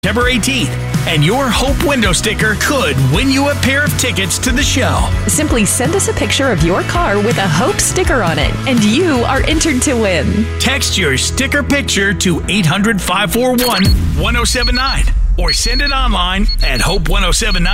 September 18th, and your Hope window sticker could win you a pair of tickets to the show. Simply send us a picture of your car with a Hope sticker on it, and you are entered to win. Text your sticker picture to 800-541-1079 or send it online at hope1079